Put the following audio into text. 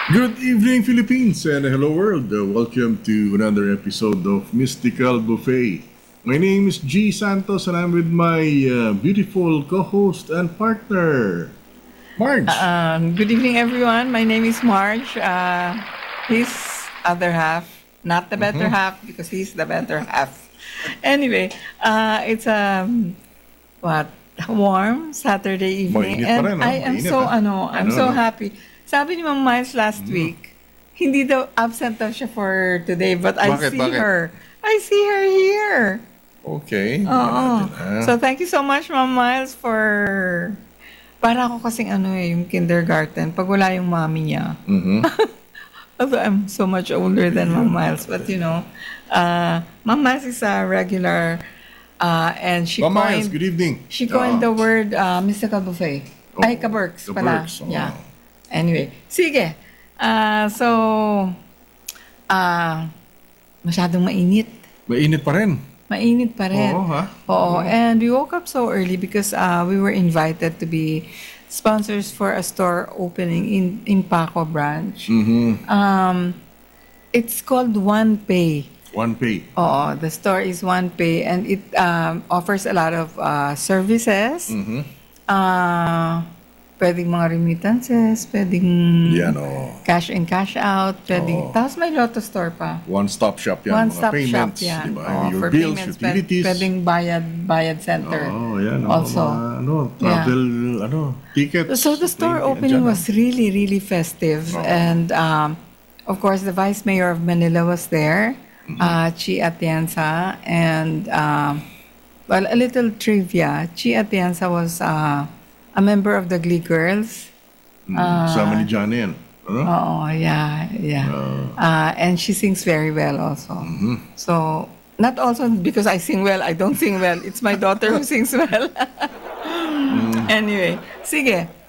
Good evening, Philippines, and hello, world. Welcome to another episode of Mystical Buffet. My name is G. Santos, and I'm with my beautiful co host and partner, Marge. Good evening, everyone. My name is Marge. His other half, not the better half, because he's the better half. Anyway, it's what warm Saturday evening, Mainit pa and rin, no? I am Mainit, so ah. I'm so happy. Sabi ni Ma'am Miles last week, hindi daw absent daw siya for today, but I Bakit, see bakit? her. I see her here. Okay. Oo. Yan natin, So thank you so much, Ma'am Miles, for... Para ako kasing yung kindergarten, pag wala yung mommy niya. Although I'm so much older than Ma'am Miles, but Ma'am Miles is a regular, and Ma'am Miles, good evening. she coined the word mystical buffet. Ay, kaberks pala. Kaberks, oo. Yeah. Anyway, sige. Masyadong mainit. Mainit pa rin. Mainit pa rin. Oo, ha? Oo. And we woke up so early because we were invited to be sponsors for a store opening in Paco branch. It's called One Pay. One pay. Oo, the store is One Pay and it offers a lot of services. Pwedeng mga remittances, pwedeng Yan, oh. cash in, cash out, pwedeng... Tapos may Lotto store pa. One-stop shop yan. One-stop mga shop payments, yan. Diba? Oo, Your for bills, payments, utilities. pwedeng bayad center. Oh, yan. Also. Travel, tickets. So the store Andyan, opening ah. was really, really festive. And of course, the Vice Mayor of Manila was there, Chi Atienza. And, well, a little trivia. Chi Atienza was a member of the Glee Girls. Sama ni Johnny yan. Ano? Oh, yeah. And she sings very well also. So, not also because I sing well, I don't sing well. It's my daughter who sings well. Anyway, sige.